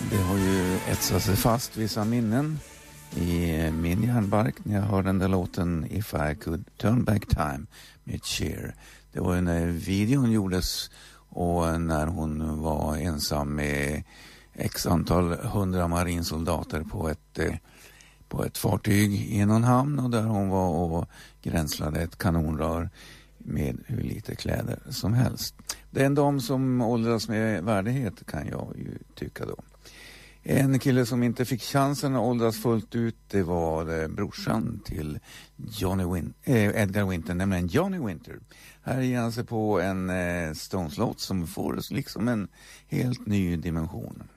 Det har ju etsat sig fast vissa minnen i min hjärnbark när jag hörde den där låten If I Could Turn Back Time med Cher. Det var ju när videon gjordes och när hon var ensam med x antal 100 marinsoldater på ett fartyg i någon hamn, och där hon var och gränslade ett kanonrör med hur lite kläder som helst. Det är en dam som åldras med värdighet, kan jag ju tycka då. En kille som inte fick chansen att åldras fullt ut, det var brorsan till Edgar Winter, nämligen Johnny Winter. Här ger han sig på en Stones-låt som får liksom en helt ny dimension.